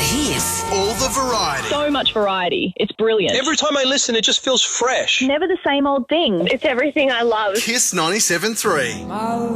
Kiss. All the variety. So much variety. It's brilliant. Every time I listen, it just feels fresh. Never the same old thing. It's everything I love. Kiss 97.3.